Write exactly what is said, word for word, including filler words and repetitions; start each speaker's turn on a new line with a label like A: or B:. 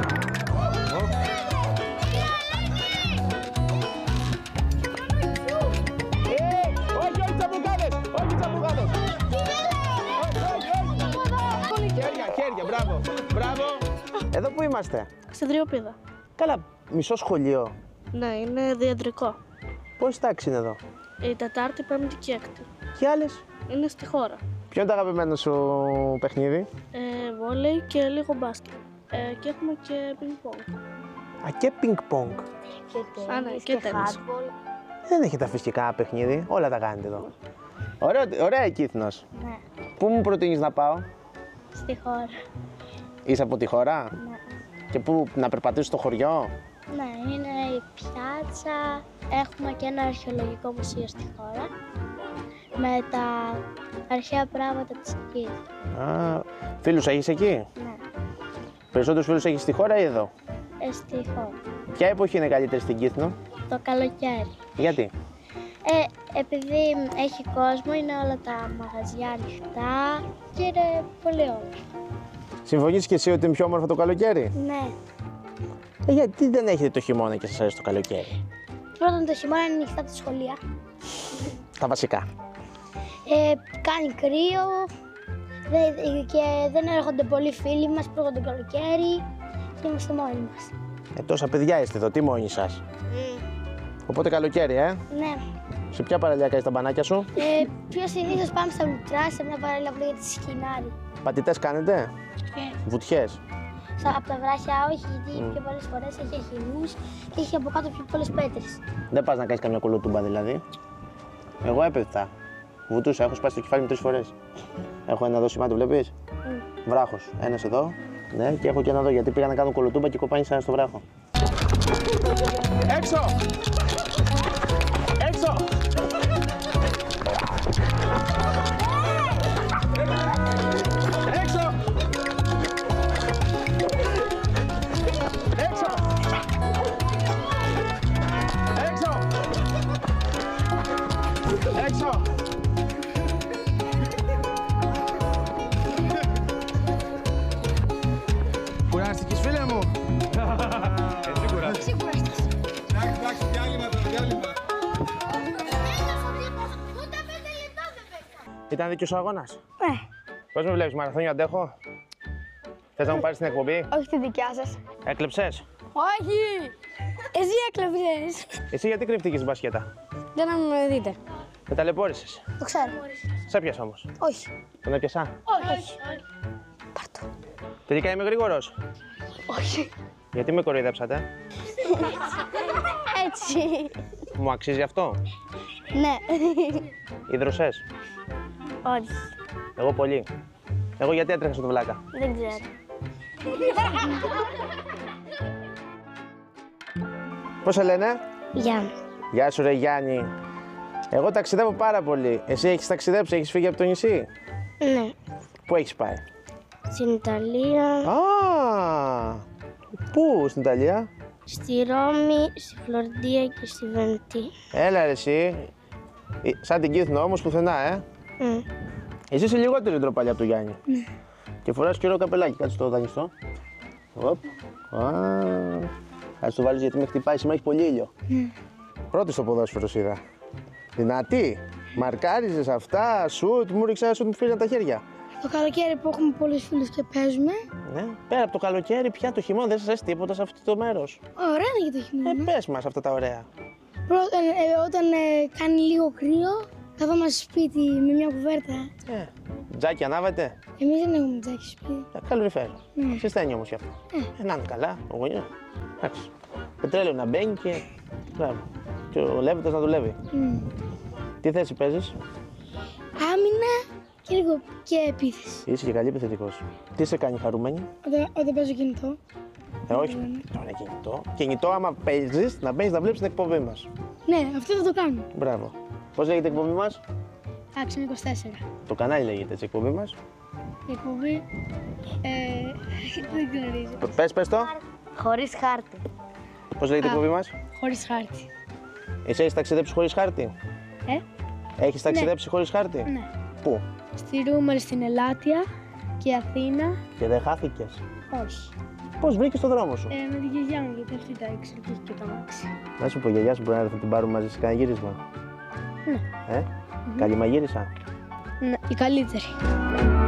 A: Χέρια, μπράβο, μπράβο. Εδώ που είμαστε?
B: Στην Τριοπίδα.
A: Καλά, μισό σχολείο.
B: Ναι, είναι διατρικό.
A: Πόση τάξη είναι εδώ?
B: Η Τετάρτη, Πέμπτη και Έκτη.
A: Και άλλες?
B: Είναι στη χώρα.
A: Ποιο είναι το αγαπημένο σου παιχνίδι?
B: Ε, βόλεϊ και λίγο μπάσκετ. Ε, και έχουμε και πινκ-πονγκ.
A: Α, και πινκ-πονγκ.
B: Α, ναι, και τένις.
A: Δεν έχετε αφήσει και κανένα παιχνίδι, όλα τα κάνετε εδώ. Ωραία, ωραία Κύθνος.
C: Ναι.
A: Πού μου προτείνεις να πάω?
C: Στη χώρα.
A: Είσαι από τη χώρα?
C: Ναι.
A: Και πού, να περπατήσεις στο χωριό?
C: Ναι, είναι η πιάτσα. Έχουμε και ένα αρχαιολογικό μουσείο στη χώρα με τα αρχαία πράγματα της Κύπρου.
A: Α, φίλους έχεις εκεί?
C: Ναι,
A: Περισσότερους φίλους έχεις στη χώρα ή εδώ?
C: ε, στη χώρα.
A: Ποια εποχή είναι καλύτερη στην Κύθνο?
C: Το καλοκαίρι.
A: Γιατί?
C: Ε, επειδή έχει κόσμο, είναι όλα τα μαγαζιά ανοιχτά και είναι πολύ όμορφο.
A: Συμφωνείς και εσύ ότι είναι πιο όμορφο το καλοκαίρι?
C: Ναι.
A: Ε, γιατί δεν έχετε το χειμώνα και σας αρέσει το καλοκαίρι?
C: Πρώτον, το χειμώνα είναι ανοιχτά τα σχολεία.
A: Τα βασικά.
C: Ε, κάνει κρύο δε- και δεν έρχονται πολλοί φίλοι μας πρώτον το καλοκαίρι και είμαστε μόνοι μας.
A: Ε, τόσα παιδιά είστε εδώ, τι μόνοι σας. Οπότε καλοκαίρι, ε.
C: Ναι.
A: Σε ποια παραλία κάνεις τα μπανάκια σου?
C: Ε, πιο συνήθως πάμε στα Λουτρά, σε μια παραλία που λέγεται Σκινάρι.
A: Πατητές κάνετε? Βουτιές?
C: Στα- Από τα βράχια όχι, γιατί πιο πολλές φορές έχει αχινούς και έχει από κάτω πιο πολλές πέτρες.
A: Δεν πας να κάνεις καμιά κολοτούμπα δηλαδή? Εγώ έπεφτα. Βουτούσα, έχω σπάσει το κεφάλι μου τρεις φορές. Έχω ένα εδώ σημάδι, βλέπεις? Βράχος. Ένας εδώ. Ναι, και έχω και ένα εδώ γιατί πήγα να κάνω κολοτούμπα και κοπάνισα στο βράχο. Έξω! Έξω! Έξω! Έξω! Έξω! Έξω! Κουράστηκες, φίλε μου?
D: Εσύ κουράστηκες. Εντάξει, εντάξει, διάλειμμα τώρα, διάλειμμα.
A: Ήταν δίκαιος ο αγώνας?
C: Ναι.
A: Πώς με βλέπεις, μαραθώνιο αντέχω? Θες να μου πάρεις την εκπομπή?
C: Όχι τη δικιά σας.
A: Έκλεψες?
C: Όχι! Εσύ έκλεψες.
A: Εσύ γιατί κρύφτηκες στην μπασκέτα?
C: Δεν να με δείτε.
A: Με ταλαιπώρησες.
C: Το ξέρω.
A: Σε έπιασα όμως.
C: Όχι.
A: Τον έπιασα?
C: Όχι. Πάρ' το.
A: Τελικά είμαι γρήγορος.
C: Όχι.
A: Γιατί με κοροϊδέψατε?
C: Έτσι.
A: Μου αξίζει αυτό?
C: Ναι.
A: Ίδρωσες?
C: Όχι.
A: Εγώ πολύ. Εγώ γιατί έτρεχα στο βλάκα?
C: Δεν ξέρω.
A: Πώς σε λένε?
C: Γιάννη.
A: Γεια σου ρε Γιάννη. Εγώ ταξιδεύω πάρα πολύ. Εσύ έχεις ταξιδέψει, έχεις φύγει από το νησί?
C: Ναι.
A: Πού έχεις πάει?
C: Στην Ιταλία,
A: Α, πού στην Ιταλία?
C: στη Ρώμη, στη Φλωρεντία και στη Βενετία.
A: Έλα ρε εσύ. Ε, Σαν την Κύθνο όμως πουθενά, ε.
C: Mm.
A: Εσύ είσαι λιγότερη ντροπαλιά από τον Γιάννη.
C: Ναι.
A: Και φοράς και ωραίο καπελάκι, κάτσε το δανειστό. Οπ. Α, κάτσε το βάλεις γιατί με χτυπάει, σήμερα έχει πολύ ήλιο.
C: Mm.
A: Πρώτη στο ποδόσφαιρο είδα. Δυνατή. Μαρκάριζες αυτά, σουτ, μου ρίξε ένα σουτ μου φύγανε τα χέρια.
C: Το καλοκαίρι που έχουμε πολλούς φίλους και παίζουμε.
A: Ναι. Πέρα από το καλοκαίρι, πια το χειμώνα δεν σας αρέσει τίποτα σε αυτό το μέρος.
C: Ωραία είναι για το χειμώνα.
A: Ε, πες μας αυτά τα ωραία.
C: Πρώτα, ε, όταν ε, κάνει λίγο κρύο, καθόμαστε σπίτι με μια κουβέρτα.
A: Ε, τζάκι ανάβετε.
C: Εμείς δεν έχουμε τζάκι σπίτι.
A: Ε, καλοριφέρ.
C: Ναι.
A: Συσταίνει όμως γι' αυτό. Ε, να είναι καλά, ο γονιός. Εντάξει. Πετρέλαιο να μπαίνει και. Μπράβο. Και ο Λέβητας να δουλεύει.
C: Mm.
A: Τι θέση παίζεις?
C: Άμυνα και λίγο και επίθεση.
A: Είσαι και καλή επιθετικός. Τι σε κάνει χαρούμενη?
C: Όταν, όταν παίζω κινητό.
A: Ε, όχι. Τώρα είναι κινητό. Κινητό, άμα παίζεις, να μπαίνεις να βλέπεις την εκπομπή μας.
C: Ναι, αυτό θα το κάνω.
A: Μπράβο. Πώς λέγεται η εκπομπή μας?
C: Άξιο είκοσι τέσσερα.
A: Το κανάλι λέγεται έτσι η εκπομπή μας.
C: Η εκπομπή. Ε, δεν γνωρίζω.
A: Π- Πες, πες το.
C: Χωρίς χάρτη.
A: Πώς λέγεται η εκπομπή μας?
C: Χωρίς χάρτη.
A: Εσύ έχεις ταξιδέψει χωρίς χάρτη?
C: Ε,
A: Έχεις ταξιδέψει χωρίς χάρτη?
C: ναι.
A: Πού?
C: Στη Ρούμελ στην Ελάτια και Αθήνα.
A: Και δεν χάθηκες?
C: Όχι.
A: Πώς βρήκες το δρόμο σου?
C: Ε, με τη γιαγιά μου, γιατί αυτή τα έξω και έχει και το αμάξι.
A: Να σου πω, η γιαγιά σου μπορεί να έρθει να την πάρουμε μαζί σε κανένα γύρισμα?
C: Ναι.
A: Ε, καλή μαγείρισα.
C: Ναι, η καλύτερη.